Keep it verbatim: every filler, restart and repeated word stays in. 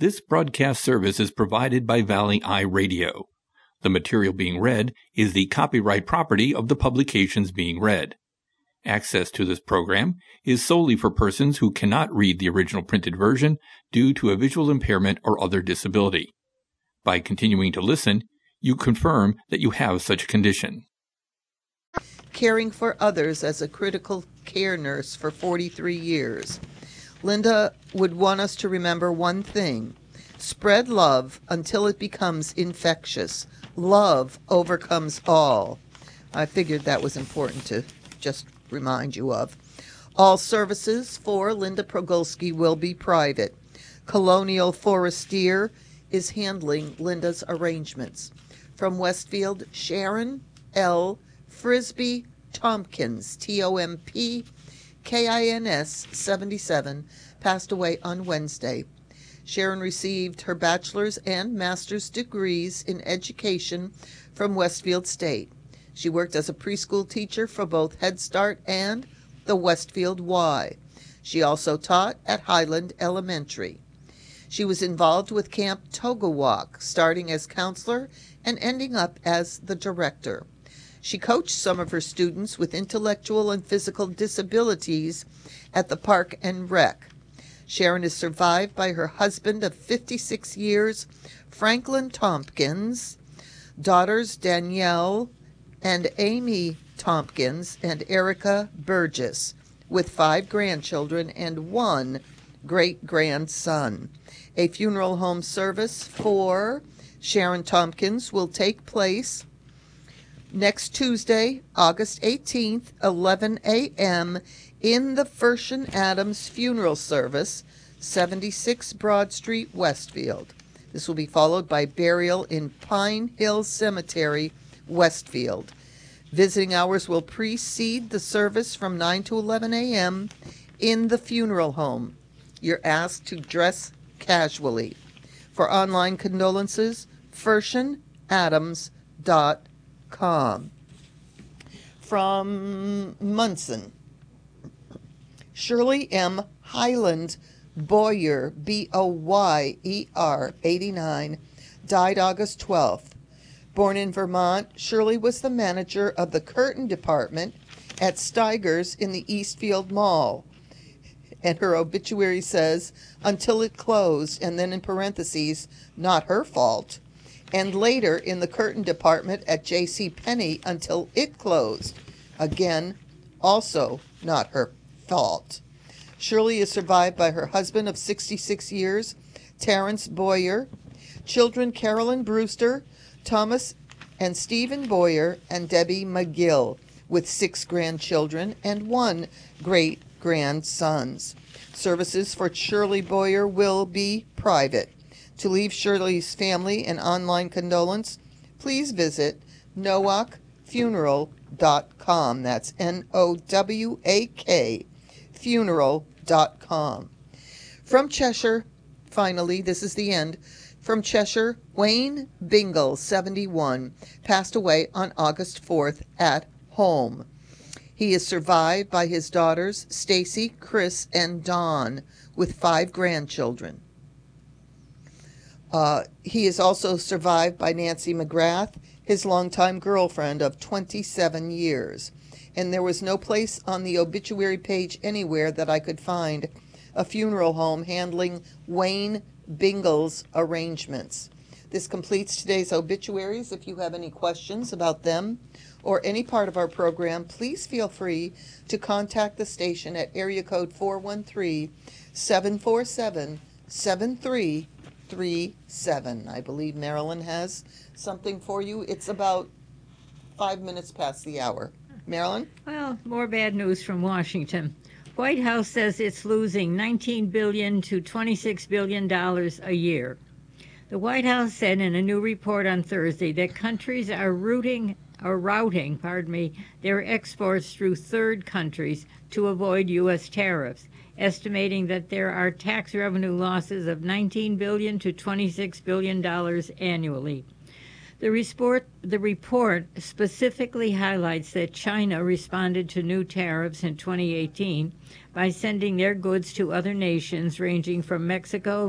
This broadcast service is provided by Valley Eye Radio. The material being read is the copyright property of the publications being read. Access to this program is solely for persons who cannot read the original printed version due to a visual impairment or other disability. By continuing to listen, you confirm that you have such a condition. Caring for others as a critical care nurse for forty-three years. Linda would want us to remember one thing. Spread love until it becomes infectious. Love overcomes all. I figured that was important to just remind you of. All services for Linda Progulski will be private. Colonial Forestier is handling Linda's arrangements. From Westfield, Sharon L. Frisbee Tompkins, T O M P K I N S seventy-seven, passed away on Wednesday. Sharon received her bachelor's and master's degrees in education from Westfield State. She worked as a preschool teacher for both Head Start and the Westfield Y. She also taught at Highland Elementary. She was involved with Camp Togawalk, starting as counselor and ending up as the director. She coached some of her students with intellectual and physical disabilities at the Park and Rec. Sharon is survived by her husband of fifty-six years, Franklin Tompkins, daughters Danielle and Amy Tompkins, and Erica Burgess, with five grandchildren and one great-grandson. A funeral home service for Sharon Tompkins will take place next Tuesday, August eighteenth, eleven a.m., in the Fershen Adams Funeral Service, seventy-six Broad Street, Westfield. This will be followed by burial in Pine Hill Cemetery, Westfield. Visiting hours will precede the service from nine to eleven a.m. in the funeral home. You're asked to dress casually. For online condolences, fershen adams dot com. From Munson, Shirley M. Highland Boyer, B O Y E R, eighty-nine, died August twelfth. Born in Vermont, Shirley was the manager of the curtain department at Steiger's in the Eastfield Mall. And her obituary says, until it closed, and then in parentheses, not her fault. And later in the curtain department at J C Penney until it closed. Again, also not her fault. Shirley is survived by her husband of sixty-six years, Terrence Boyer, children Carolyn Brewster, Thomas and Stephen Boyer, and Debbie McGill, with six grandchildren and one great-grandsons. Services for Shirley Boyer will be private. To leave Shirley's family an online condolence, please visit nowak funeral dot com. That's N O W A K, funeral dot com. From Cheshire, finally, this is the end. From Cheshire, Wayne Bingle, seventy-one, passed away on August fourth at home. He is survived by his daughters, Stacy, Chris, and Dawn, with five grandchildren. Uh, he is also survived by Nancy McGrath, his longtime girlfriend of twenty-seven years. And there was no place on the obituary page anywhere that I could find a funeral home handling Wayne Bingle's arrangements. This completes today's obituaries. If you have any questions about them or any part of our program, please feel free to contact the station at area code four one three, seven four seven, seven three three seven. I believe Marilyn has something for you. It's about five minutes past the hour. Marilyn? Well, more bad news from Washington. White House says it's losing nineteen billion dollars to twenty-six billion dollars a year. The White House said in a new report on Thursday that countries are routing or routing, pardon me, their exports through third countries to avoid U S tariffs, estimating that there are tax revenue losses of nineteen billion dollars to twenty-six billion dollars annually. The report, the report specifically highlights that China responded to new tariffs in twenty eighteen by sending their goods to other nations ranging from Mexico